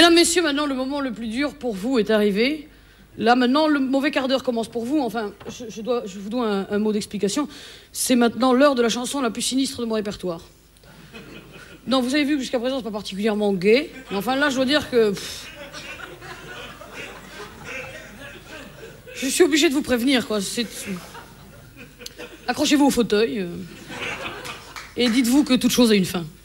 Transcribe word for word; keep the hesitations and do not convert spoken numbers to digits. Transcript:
Mesdames, messieurs, maintenant, le moment le plus dur pour vous est arrivé. Là, maintenant, le mauvais quart d'heure commence pour vous. Enfin, je, je, dois, je vous dois un, un mot d'explication. C'est maintenant l'heure de la chanson la plus sinistre de mon répertoire. Non, vous avez vu que jusqu'à présent, c'est pas particulièrement gai. Mais enfin, là, je dois dire que... Pff, je suis obligé de vous prévenir, quoi. C'est... Accrochez-vous au fauteuil. Euh, et dites-vous que toute chose a une fin.